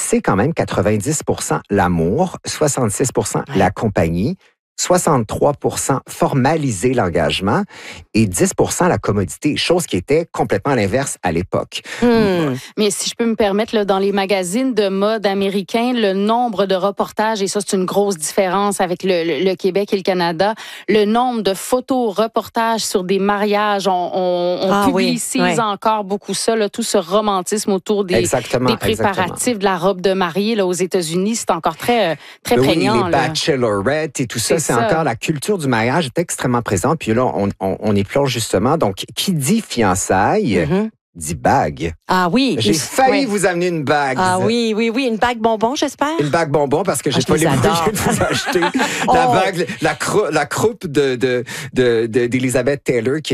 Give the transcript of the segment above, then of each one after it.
c'est quand même 90% l'amour, 66% la compagnie, 63% formaliser l'engagement et 10% la commodité, chose qui était complètement l'inverse à l'époque. Mais si je peux me permettre, là, dans les magazines de mode américains, le nombre de reportages, et ça c'est une grosse différence avec le Québec et le Canada, le nombre de photos, reportages sur des mariages, on publicise encore beaucoup ça, là, tout ce romantisme autour des préparatifs de la robe de mariée là, aux États-Unis, c'est encore très prégnant. Les bachelorettes et tout ça, c'est encore la culture du mariage est extrêmement présente. Puis là, on y plonge justement. Donc, qui dit fiançailles, dit bague. Ah oui. J'ai failli vous amener une bague. Ah oui. Une bague bonbon, j'espère. Une bague bonbon parce que j'ai pas les moyens de vous acheter la bague, la croupe d'Elizabeth Taylor qui a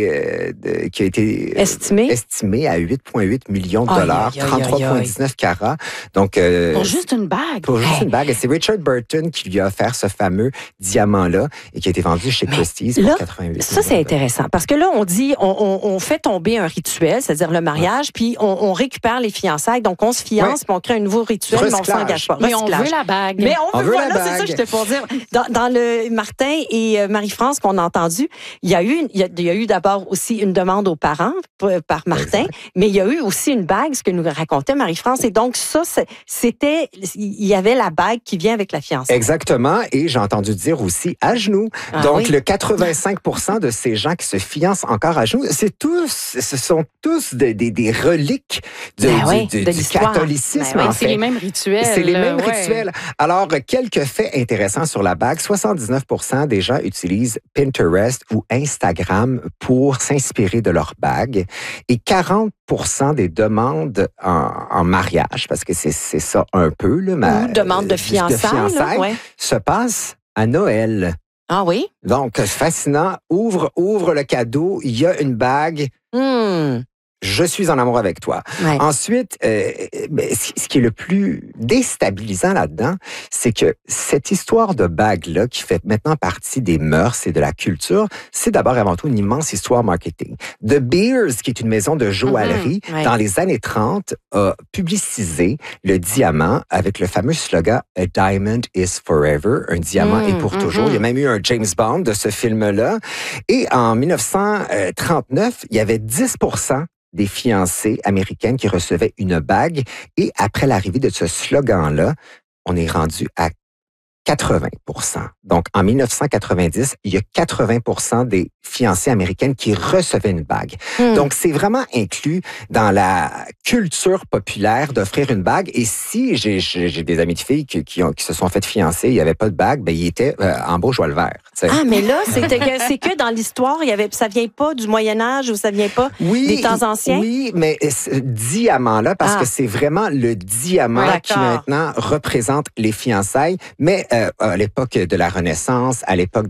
été estimée à 8,8 millions de dollars, 33,19 carats. Donc pour juste une bague. Pour juste une bague. Et c'est Richard Burton qui lui a offert ce fameux diamant-là et qui a été vendu chez Christie's pour 88 Ça, c'est intéressant parce que là, on dit, on fait tomber un rituel, c'est-à-dire le mariage, puis on récupère les fiançailles. Donc, on se fiance, puis on crée un nouveau rituel, mais on s'engage pas. Mais on veut la bague. Mais on veut la bague. C'est ça que j'étais pour dire. Dans le Martin et Marie-France qu'on a entendu, il y a eu d'abord aussi une demande aux parents par Martin, mais il y a eu aussi une bague, ce que nous racontait Marie-France. Et donc, ça, il y avait la bague qui vient avec la fiançaille. Exactement. Et j'ai entendu dire aussi à genoux. Donc, le 85% de ces gens qui se fiancent encore à genoux, ce sont tous des reliques du catholicisme. C'est les mêmes rituels. C'est les mêmes rituels. Alors, quelques faits intéressants sur la bague. 79% des gens utilisent Pinterest ou Instagram pour s'inspirer de leur bague. Et 40% des demandes en mariage, parce que c'est ça un peu, là, demande de fiançailles, se passent à Noël. Ah oui? Donc, c'est fascinant. Ouvre le cadeau. Il y a une bague. Je suis en amour avec toi. Ouais. Ensuite, ce qui est le plus déstabilisant là-dedans, c'est que cette histoire de bague-là, qui fait maintenant partie des mœurs et de la culture, c'est d'abord avant tout une immense histoire marketing. The Beers, qui est une maison de joaillerie, dans les années 30, a publicisé le diamant avec le fameux slogan « A diamond is forever », un diamant est pour toujours. Il y a même eu un James Bond de ce film-là. Et en 1939, il y avait 10% des fiancées américaines qui recevaient une bague. Et après l'arrivée de ce slogan-là, on est rendu à 80%. Donc, en 1990, il y a 80% des fiancées américaines qui recevaient une bague. Donc, c'est vraiment inclus dans la culture populaire d'offrir une bague. Et si j'ai des amis de filles qui se sont fait fiancer, il n'y avait pas de bague, ben ils étaient en bourgeois le vert. T'sais. Ah, mais là, c'est que dans l'histoire, ça vient pas du Moyen-Âge ou ça vient pas des temps anciens? Oui, mais ce diamant-là, parce que c'est vraiment le diamant qui maintenant représente les fiançailles. Mais à l'époque de la Renaissance, à l'époque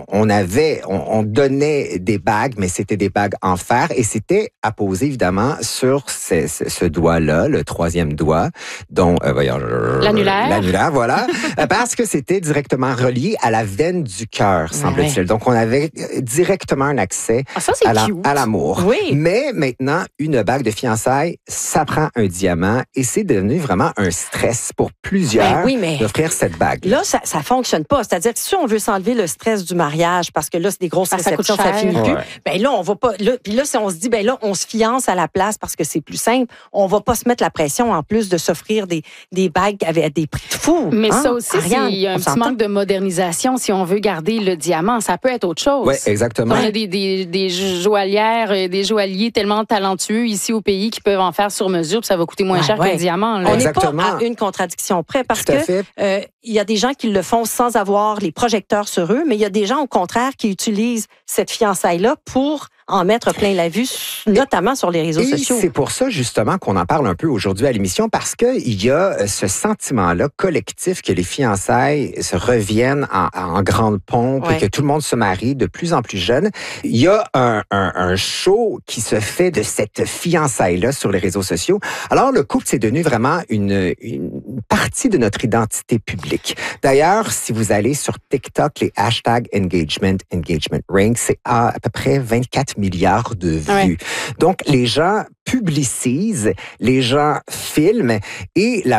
on donnait des bagues, mais c'était des bagues en fer et c'était apposé évidemment sur ce doigt-là, le troisième doigt, dont l'annulaire, voilà, parce que c'était directement relié à la veine du cœur, semble-t-il. Donc on avait directement un accès à l'amour. Oui. Mais maintenant, une bague de fiançailles, ça prend un diamant et c'est devenu vraiment un stress pour plusieurs d'offrir cette bague. Là, ça fonctionne pas. C'est-à-dire que si on veut s'enlever le stress du mariage, parce que là, c'est des grosses réceptions, ça finit plus, ben là, on va pas... Puis là, si on se dit, ben là, on se fiance à la place parce que c'est plus simple, on va pas se mettre la pression en plus de s'offrir des bagues avec des prix de fou. Mais ça aussi, il y a un petit manque de modernisation si on veut garder le diamant. Ça peut être autre chose. Oui, exactement. On a des joaillières, des joailliers tellement talentueux ici au pays qui peuvent en faire sur mesure, puis ça va coûter moins cher qu'un diamant. Là. On n'est pas à une contradiction près parce que il y a des gens qui le font sans avoir les projecteurs sur eux, mais il y a des gens, au contraire, qui utilisent cette fiançaille-là pour en mettre plein la vue, notamment sur les réseaux sociaux. C'est pour ça, justement, qu'on en parle un peu aujourd'hui à l'émission, parce qu'il y a ce sentiment-là collectif que les fiançailles se reviennent en grande pompe et que tout le monde se marie de plus en plus jeune. Il y a un show qui se fait de cette fiançaille-là sur les réseaux sociaux. Alors, le couple, c'est devenu vraiment une partie de notre identité publique. D'ailleurs, si vous allez sur TikTok, les hashtags engagement ring, c'est à peu près 24 milliards de vues. Donc, les gens publicisent, les gens filment et la